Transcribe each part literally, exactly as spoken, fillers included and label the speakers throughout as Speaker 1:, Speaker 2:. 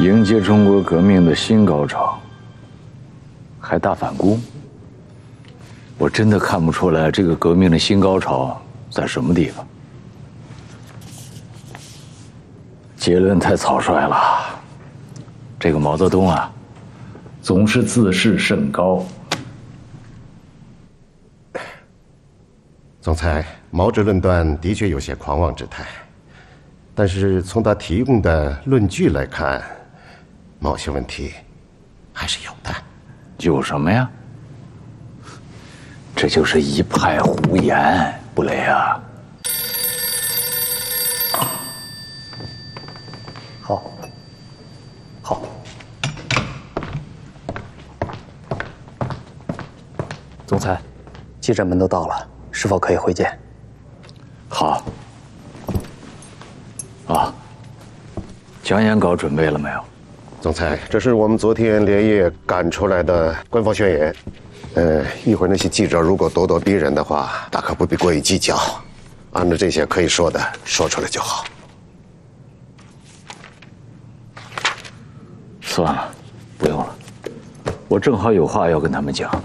Speaker 1: 迎接中国革命的新高潮，还大反攻。我真的看不出来这个革命的新高潮在什么地方。结论太草率了。这个毛泽东啊，总是自视甚高。
Speaker 2: 总裁，毛之论断的确有些狂妄之态，但是从他提供的论据来看，某些问题还是有的。
Speaker 1: 有什么呀？这就是一派胡言，布雷啊！
Speaker 3: 好，好。总裁，记者们都到了，是否可以会见？
Speaker 1: 好。啊，讲演稿准备了没有？
Speaker 2: 总裁，这是我们昨天连夜赶出来的官方宣言。呃，一会儿那些记者如果咄咄逼人的话，大可不必过于计较，按照这些可以说的说出来就好。
Speaker 1: 算了，不用了，我正好有话要跟他们讲。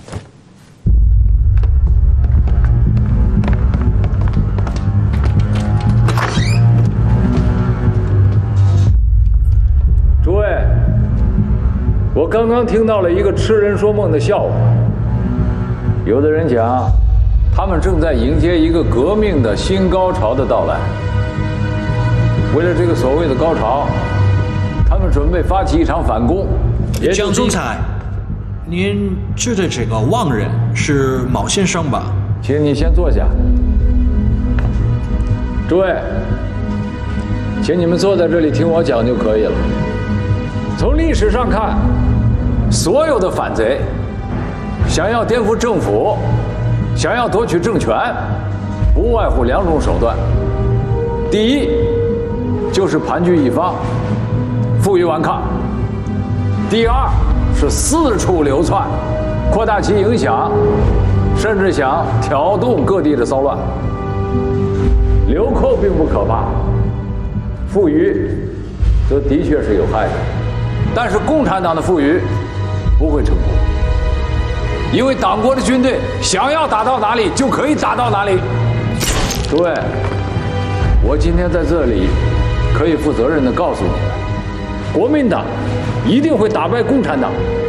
Speaker 1: 诸位，我刚刚听到了一个痴人说梦的笑话。有的人讲，他们正在迎接一个革命的新高潮的到来。为了这个所谓的高潮，他们准备发起一场反攻。
Speaker 4: 蒋总裁，您指的这个妄人是毛先生吧？
Speaker 1: 请你先坐下。诸位，请你们坐在这里听我讲就可以了。从历史上看，所有的反贼想要颠覆政府，想要夺取政权，不外乎两种手段。第一，就是盘踞一方，负隅顽抗；第二，是四处流窜，扩大其影响，甚至想挑动各地的骚乱。流寇并不可怕，负隅则的确是有害的。但是共产党的负隅不会成功。因为党国的军队想要打到哪里就可以打到哪里。诸位，我今天在这里可以负责任地告诉你们，国民党一定会打败共产党。